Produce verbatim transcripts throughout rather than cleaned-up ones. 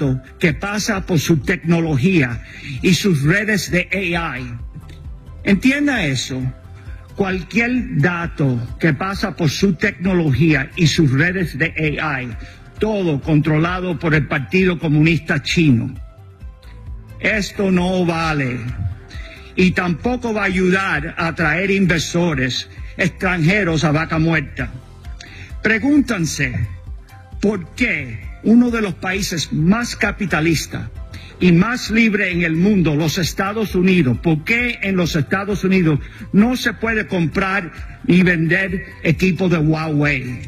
dato que pasa por su tecnología y sus redes de A I. Entienda eso. Cualquier dato que pasa por su tecnología y sus redes de A I, todo controlado por el Partido Comunista Chino. Esto no vale y tampoco va a ayudar a atraer inversores extranjeros a Vaca Muerta. Pregúntanse por qué uno de los países más capitalistas y más libre en el mundo, los Estados Unidos, ¿por qué en los Estados Unidos no se puede comprar ni vender equipo de Huawei?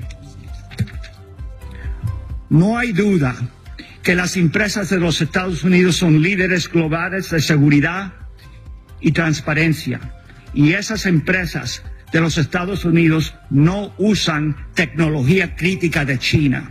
No hay duda que las empresas de los Estados Unidos son líderes globales de seguridad y transparencia, y esas empresas de los Estados Unidos no usan tecnología crítica de China.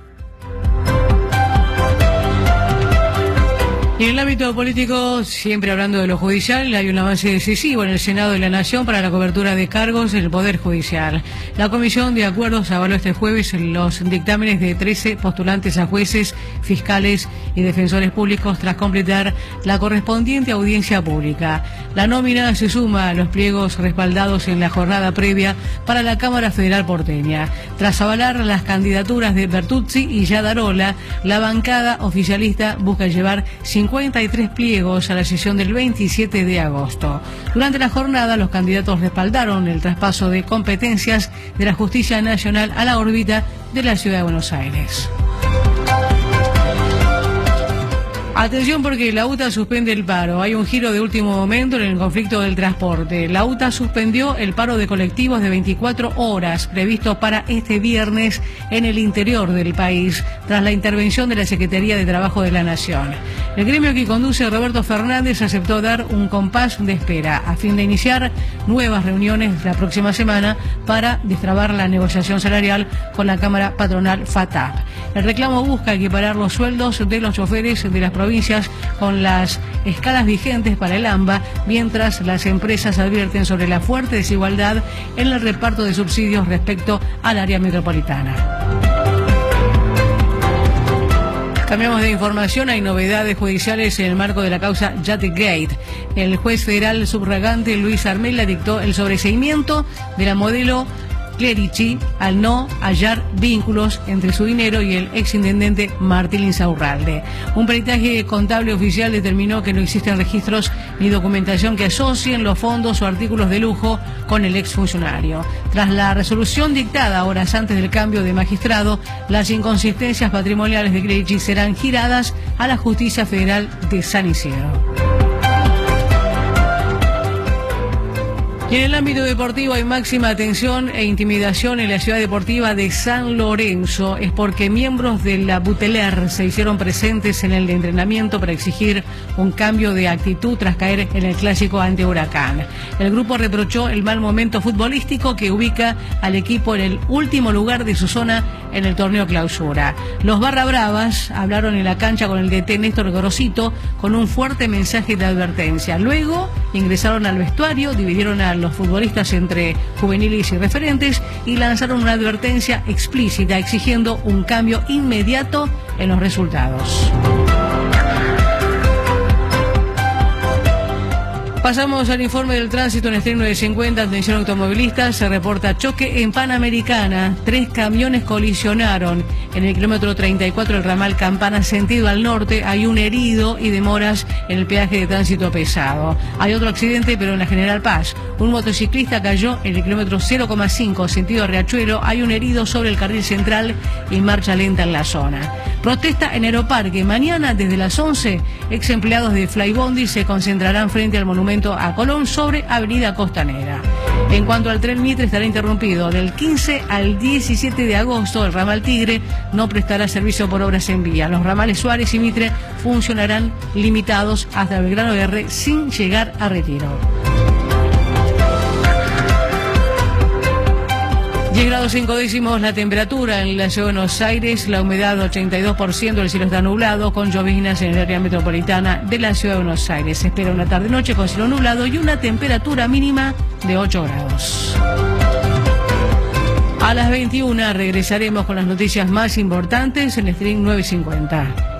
Y en el ámbito político, siempre hablando de lo judicial, hay un avance decisivo en el Senado de la Nación para la cobertura de cargos en el Poder Judicial. La Comisión de Acuerdos avaló este jueves los dictámenes de trece postulantes a jueces, fiscales y defensores públicos tras completar la correspondiente audiencia pública. La nómina se suma a los pliegos respaldados en la jornada previa para la Cámara Federal porteña. Tras avalar las candidaturas de Bertuzzi y Yadarola, la bancada oficialista busca llevar cincuenta y tres pliegos a la sesión del veintisiete de agosto. Durante la jornada, los candidatos respaldaron el traspaso de competencias de la Justicia Nacional a la órbita de la Ciudad de Buenos Aires. Atención porque la U T A suspende el paro. Hay un giro de último momento en el conflicto del transporte. La U T A suspendió el paro de colectivos de veinticuatro horas previsto para este viernes en el interior del país, tras la intervención de la Secretaría de Trabajo de la Nación. El gremio que conduce Roberto Fernández aceptó dar un compás de espera a fin de iniciar nuevas reuniones la próxima semana para destrabar la negociación salarial con la Cámara Patronal FATAP. El reclamo busca equiparar los sueldos de los choferes de las provincias con las escalas vigentes para el AMBA, mientras las empresas advierten sobre la fuerte desigualdad en el reparto de subsidios respecto al área metropolitana. Cambiamos de información, hay novedades judiciales en el marco de la causa Yategate. El juez federal subrogante Luis Armela dictó el sobreseimiento de la modelo Clerici al no hallar vínculos entre su dinero y el exintendente Martín Insaurralde. Un peritaje contable oficial determinó que no existen registros ni documentación que asocien los fondos o artículos de lujo con el exfuncionario. Tras la resolución dictada horas antes del cambio de magistrado, las inconsistencias patrimoniales de Clerici serán giradas a la Justicia Federal de San Isidro. Y en el ámbito deportivo hay máxima atención e intimidación en la ciudad deportiva de San Lorenzo. Es porque miembros de la Buteler se hicieron presentes en el entrenamiento para exigir un cambio de actitud tras caer en el clásico ante Huracán. El grupo reprochó el mal momento futbolístico que ubica al equipo en el último lugar de su zona en el torneo clausura. Los Barra Bravas hablaron en la cancha con el D T Néstor Grosito con un fuerte mensaje de advertencia. Luego ingresaron al vestuario, dividieron a los futbolistas entre juveniles y referentes y lanzaron una advertencia explícita exigiendo un cambio inmediato en los resultados. Pasamos al informe del tránsito en Stream novecientos cincuenta, atención automovilistas, se reporta choque en Panamericana, tres camiones colisionaron en el kilómetro treinta y cuatro del ramal Campana sentido al norte, hay un herido y demoras en el peaje de tránsito pesado. Hay otro accidente pero en la General Paz, un motociclista cayó en el kilómetro cero coma cinco sentido Riachuelo, hay un herido sobre el carril central y marcha lenta en la zona. Protesta en Aeroparque, mañana desde las once, ex empleados de Flybondi se concentrarán frente al monumento a Colón sobre Avenida Costanera. En cuanto al tren Mitre, estará interrumpido del quince al diecisiete de agosto. El ramal Tigre no prestará servicio por obras en vía. Los ramales Suárez y Mitre funcionarán limitados hasta Belgrano R sin llegar a Retiro. diez grados cinco décimos la temperatura en la ciudad de Buenos Aires, la humedad ochenta y dos por ciento, el cielo está nublado con lloviznas en el área metropolitana de la ciudad de Buenos Aires. Se espera una tarde-noche con cielo nublado y una temperatura mínima de ocho grados. A las veintiuna regresaremos con las noticias más importantes en Stream novecientos cincuenta.